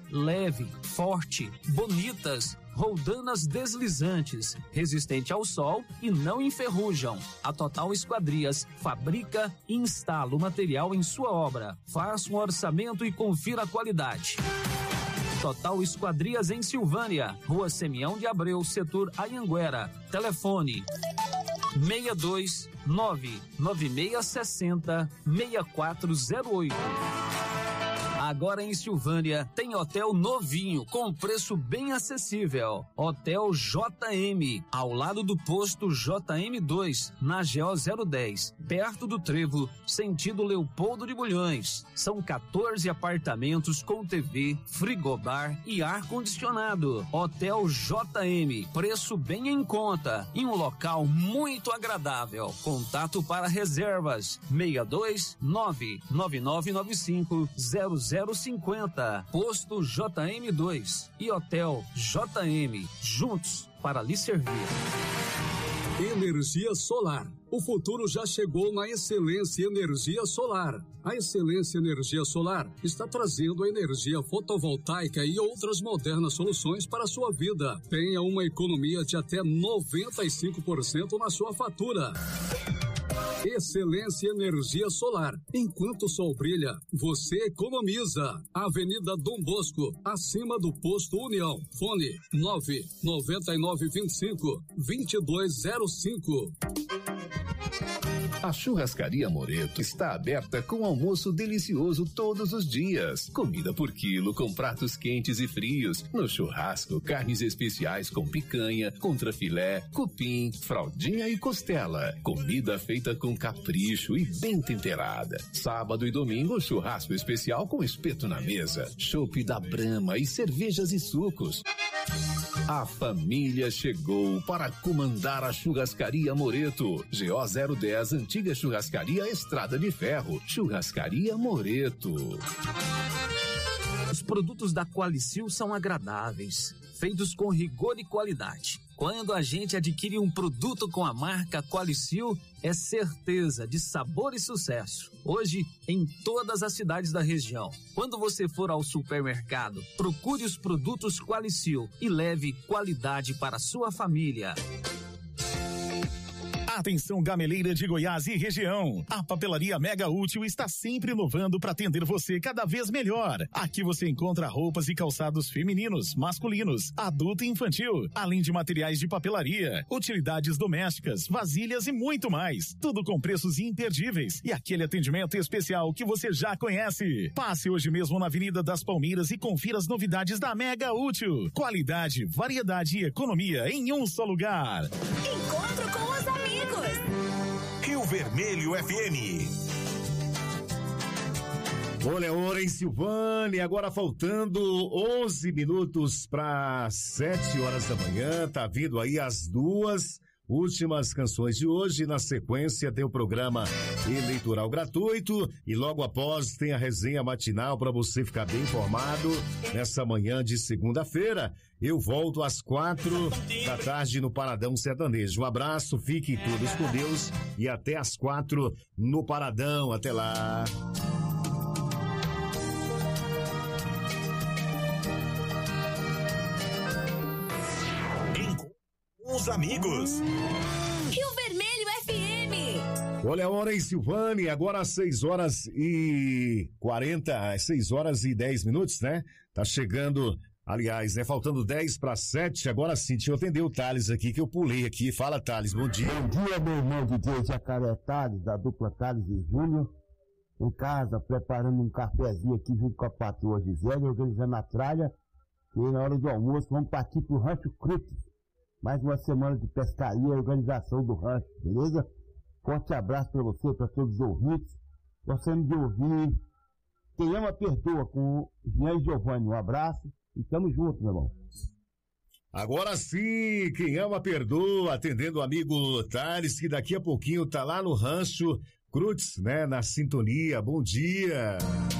leve, forte, bonitas, roldanas deslizantes, resistente ao sol e não enferrujam. A Total Esquadrias fabrica e instala o material em sua obra. Faça um orçamento e confira a qualidade. Total Esquadrias em Silvânia, Rua Semião de Abreu, setor Anhanguera. Telefone 62996606408. Agora em Silvânia tem hotel novinho com preço bem acessível. Hotel JM, ao lado do posto JM2, na GO 010, perto do Trevo, sentido Leopoldo de Bulhões. São 14 apartamentos com TV, frigobar e ar-condicionado. Hotel JM, preço bem em conta e um local muito agradável. Contato para reservas 62 99995 0050. Posto JM2 e Hotel JM, juntos para lhe servir. Energia solar. O futuro já chegou na Excelência Energia Solar. A Excelência Energia Solar está trazendo a energia fotovoltaica e outras modernas soluções para a sua vida. Tenha uma economia de até 95% na sua fatura. Excelência Energia Solar. Enquanto o sol brilha, você economiza. Avenida Dom Bosco, acima do posto União. Fone 99925-2205. A Churrascaria Moreto está aberta com almoço delicioso todos os dias. Comida por quilo com pratos quentes e frios. No churrasco, carnes especiais com picanha, contrafilé, cupim, fraldinha e costela. Comida feita com capricho e bem temperada. Sábado e domingo, churrasco especial com espeto na mesa. Chopp da Brahma e cervejas e sucos. A família chegou para comandar a Churrascaria Moreto. GO 010, antiga Churrascaria Estrada de Ferro. Churrascaria Moreto. Os produtos da Qualicil são agradáveis, feitos com rigor e qualidade. Quando a gente adquire um produto com a marca Qualicil, é certeza de sabor e sucesso. Hoje, em todas as cidades da região. Quando você for ao supermercado, procure os produtos Qualicil e leve qualidade para a sua família. Atenção, gameleira de Goiás e região. A Papelaria Mega Útil está sempre inovando para atender você cada vez melhor. Aqui você encontra roupas e calçados femininos, masculinos, adulto e infantil, além de materiais de papelaria, utilidades domésticas, vasilhas e muito mais. Tudo com preços imperdíveis e aquele atendimento especial que você já conhece. Passe hoje mesmo na Avenida das Palmeiras e confira as novidades da Mega Útil. Qualidade, variedade e economia em um só lugar. Encontro com os amigos. Rio Vermelho FM. Olha a hora em Silvânia, agora faltando 11 minutos para 7 horas da manhã. Tá vindo aí as duas últimas canções de hoje. Na sequência tem o programa eleitoral gratuito e logo após tem a resenha matinal para você ficar bem informado. Nessa manhã de segunda-feira, eu volto às 4 da tarde no Paradão Sertanejo. Um abraço, fiquem todos com Deus e até às 4 no Paradão. Até lá. Os amigos. Rio Vermelho FM. Olha a hora em Silvânia, agora às 6 horas e 10 minutos, né? Tá chegando, aliás, né? Faltando 10 para 7, agora sim, deixa eu atender o Thales aqui, que eu pulei aqui. Fala, Thales, bom dia. Bom dia, meu irmão DJ Jacaré Thales, da dupla Thales e Júnior. Em casa, preparando um cafezinho aqui junto com a patroa Gisele, organizando a tralha. E na hora do almoço, vamos partir pro Rancho Cruz. Mais uma semana de pescaria e organização do rancho, beleza? Forte abraço pra você, pra todos os ouvintes. Gostando de ouvir Quem Ama Perdoa com Jean e Giovanni. Um abraço e tamo junto, meu irmão. Agora sim, Quem Ama Perdoa, atendendo o amigo Thales, que daqui a pouquinho tá lá no Rancho Cruz, né? Na sintonia. Bom dia.